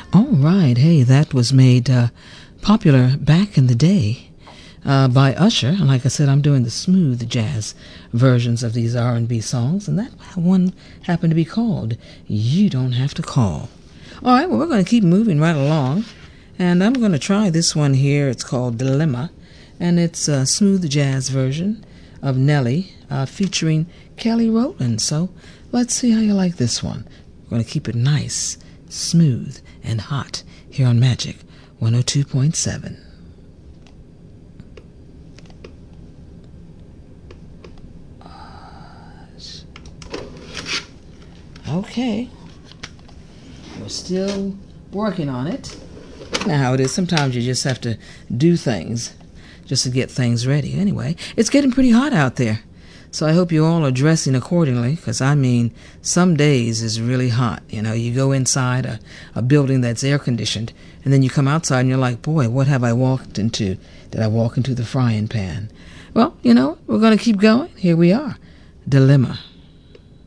All right, hey, that was made popular back in the day by Usher. And like I said, I'm doing the smooth jazz versions of these R&B songs, and that one happened to be called You Don't Have to Call. All right, well, we're going to keep moving right along, and I'm going to try this one here. It's called Dilemma, and it's a smooth jazz version of Nelly featuring Kelly Rowland. So let's see how you like this one. We're going to keep it nice, smooth, and hot here on Magic 102.7. Okay, we're still working on it. Now how it is, sometimes you just have to do things just to get things ready. Anyway, it's getting pretty hot out there, so I hope you all are dressing accordingly, because I mean, some days is really hot. You know, you go inside a building that's air conditioned, and then you come outside and you're like, boy, what have I walked into? Did I walk into the frying pan? Well, you know, we're going to keep going. Here we are. Dilemma.